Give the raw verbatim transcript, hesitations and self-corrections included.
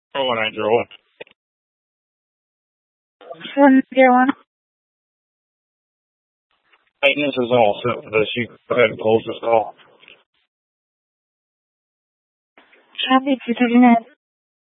Oh, one nine zero one. one zero one. Maintenance is all set for this. You go ahead and close this call. Copy two thirty-nine.